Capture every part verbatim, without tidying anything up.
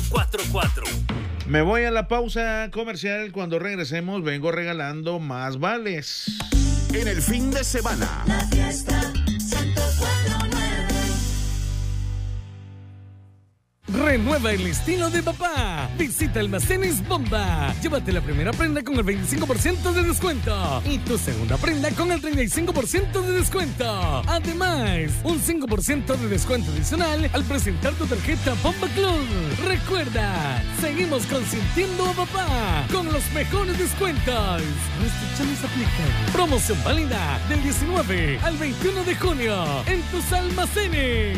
cuatro cuatro. Me voy a la pausa comercial. Cuando regresemos vengo regalando más vales. En el fin de semana. La fiesta ciento cuatro punto nueve. Renueva el estilo de papá. Visita Almacenes Bomba. Llévate la primera prenda con el veinticinco por ciento de descuento y tu segunda prenda con el treinta y cinco por ciento de descuento. Además, un cinco por ciento de descuento adicional al presentar tu tarjeta Bomba Club. Recuerda, seguimos consintiendo a papá con los mejores descuentos. Restricciones aplican. Promoción válida del diecinueve al veintiuno de junio en tus almacenes.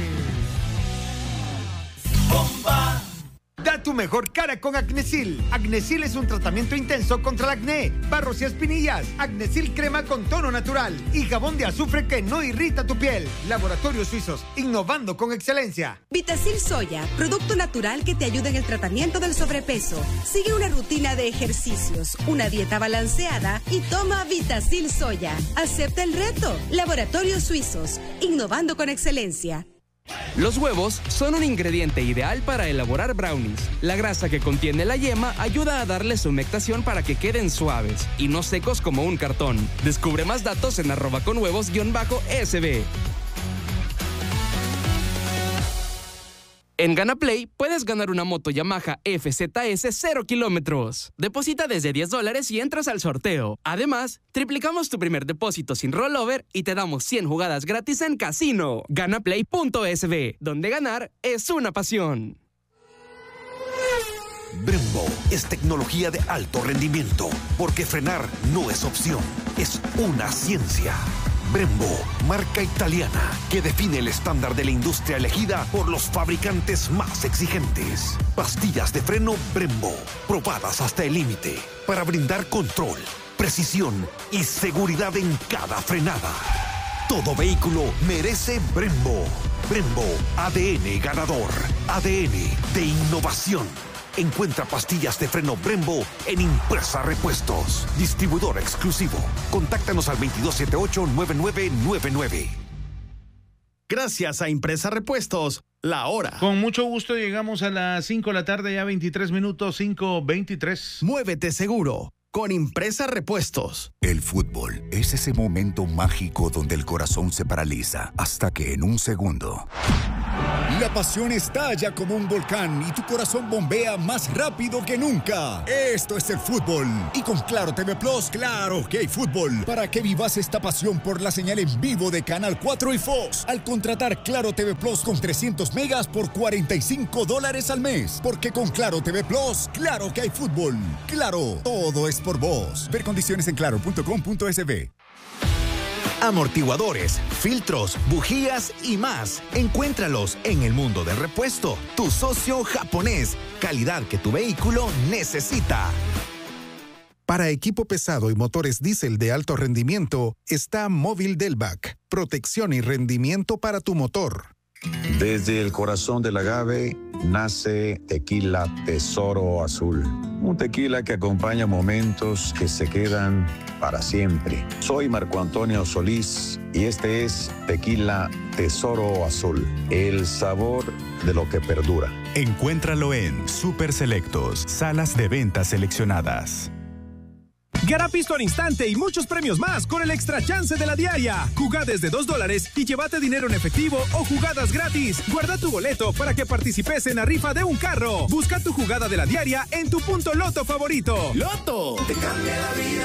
Bomba. Da tu mejor cara con Acnesil. Acnesil es un tratamiento intenso contra el acné, barros y espinillas. Acnesil crema con tono natural y jabón de azufre que no irrita tu piel. Laboratorios Suizos, innovando con excelencia. Vitacil Soya, producto natural que te ayuda en el tratamiento del sobrepeso. Sigue una rutina de ejercicios, una dieta balanceada y toma Vitacil Soya. Acepta el reto. Laboratorios Suizos, innovando con excelencia. Los huevos son un ingrediente ideal para elaborar brownies. La grasa que contiene la yema ayuda a darles humectación para que queden suaves y no secos como un cartón. Descubre más datos en arroba con huevos guión bajo S B. En GanaPlay puedes ganar una moto Yamaha F Z S cero kilómetros. Deposita desde diez dólares y entras al sorteo. Además, triplicamos tu primer depósito sin rollover y te damos cien jugadas gratis en casino. Ganaplay punto S B, donde ganar es una pasión. Brembo es tecnología de alto rendimiento, porque frenar no es opción, es una ciencia. Brembo, marca italiana que define el estándar de la industria elegida por los fabricantes más exigentes. Pastillas de freno Brembo, probadas hasta el límite para brindar control, precisión y seguridad en cada frenada. Todo vehículo merece Brembo. Brembo, A D N ganador, A D N de innovación. Encuentra pastillas de freno Brembo en Impresa Repuestos. Distribuidor exclusivo. Contáctanos al veintidós setenta y ocho, noventa y nueve noventa y nueve. Gracias a Impresa Repuestos, la hora. Con mucho gusto llegamos a las cinco de la tarde, ya veintitrés minutos, cinco veintitrés. Muévete seguro con Impresa Repuestos. El fútbol es ese momento mágico donde el corazón se paraliza hasta que en un segundo la pasión estalla como un volcán y tu corazón bombea más rápido que nunca. Esto es el fútbol. Y con Claro T V Plus, claro que hay fútbol. Para que vivas esta pasión por la señal en vivo de Canal cuatro y Fox. Al contratar Claro T V Plus con trescientos megas por cuarenta y cinco dólares al mes. Porque con Claro T V Plus, claro que hay fútbol. Claro, todo es por vos. Ver condiciones en claro punto com punto S B. Amortiguadores, filtros, bujías y más. Encuéntralos en el mundo del repuesto. Tu socio japonés. Calidad que tu vehículo necesita. Para equipo pesado y motores diésel de alto rendimiento, está Móvil Delvac. Protección y rendimiento para tu motor. Desde el corazón del agave nace Tequila Tesoro Azul. Un tequila que acompaña momentos que se quedan para siempre. Soy Marco Antonio Solís y este es Tequila Tesoro Azul. El sabor de lo que perdura. Encuéntralo en Super Selectos, salas de ventas seleccionadas. Gana pisto al instante y muchos premios más con el extra chance de la diaria. Jugá desde dos dólares y llévate dinero en efectivo o jugadas gratis. Guarda tu boleto para que participes en la rifa de un carro. Busca tu jugada de la diaria en tu punto Loto favorito. ¡Loto! Te cambia la vida.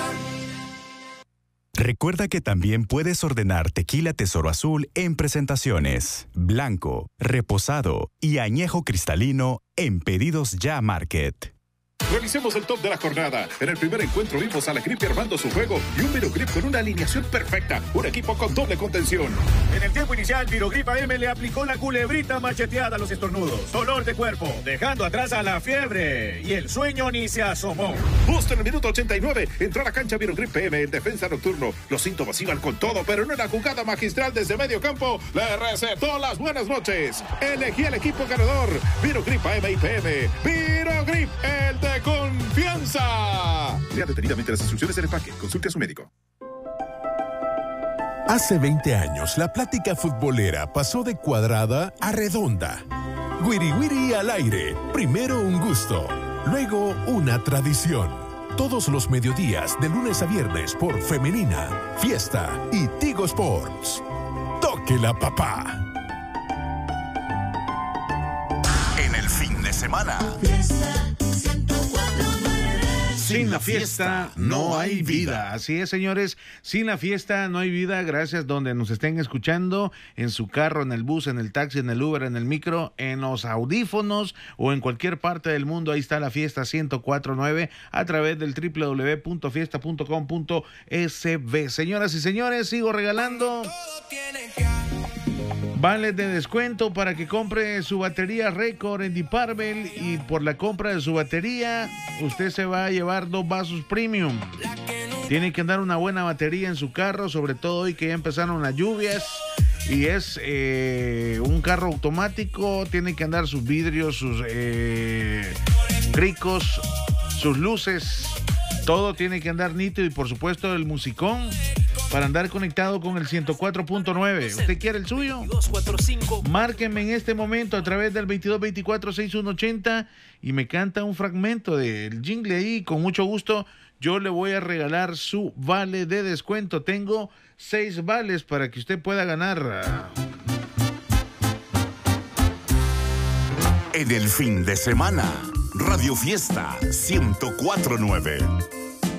Recuerda que también puedes ordenar Tequila Tesoro Azul en presentaciones, blanco, reposado y añejo cristalino en Pedidos Ya Market. Revisemos el top de la jornada. En el primer encuentro vimos a la Grip armando su juego y un Virogrip con una alineación perfecta. Un equipo con doble contención. En el tiempo inicial, Virogrip A M le aplicó la culebrita macheteada a los estornudos. Dolor de cuerpo, dejando atrás a la fiebre. Y el sueño ni se asomó. Justo en el minuto ochenta y nueve, entró a la cancha Virogrip P M en defensa nocturno. Los síntomas iban con todo, pero en una jugada magistral desde medio campo, le recetó las buenas noches. Elegí el equipo ganador. Virogrip A M y P M. Virogrip, el de confianza. Lea detenidamente las instrucciones del empaque. Consulte a su médico. Hace veinte años, la plática futbolera pasó de cuadrada a redonda. Wiri Wiri al aire. Primero un gusto, luego una tradición. Todos los mediodías, de lunes a viernes, por Femenina, Fiesta y Tigo Sports. Tóquela, papá. En el fin de semana. Sin la fiesta no hay vida. Así es, señores. Sin la fiesta no hay vida. Gracias donde nos estén escuchando, en su carro, en el bus, en el taxi, en el Uber, en el micro, en los audífonos o en cualquier parte del mundo. Ahí está la fiesta ciento cuatro punto nueve a través del doble u doble u doble u punto fiesta punto com punto es be. Señoras y señores, sigo regalando vales de descuento para que compre su batería Record en Diparvel, y por la compra de su batería usted se va a llevar dos vasos premium. Tiene que andar una buena batería en su carro, sobre todo hoy que ya empezaron las lluvias y es eh, un carro automático. Tiene que andar sus vidrios, sus eh, cricos, sus luces, todo tiene que andar nítido, y por supuesto el musicón para andar conectado con el ciento cuatro punto nueve. ¿Usted quiere el suyo? Márquenme en este momento a través del veintidós veinticuatro sesenta y uno ochenta y me canta un fragmento del jingle ahí. Con mucho gusto yo le voy a regalar su vale de descuento. Tengo seis vales para que usted pueda ganar. En el fin de semana, Radio Fiesta ciento cuatro punto nueve.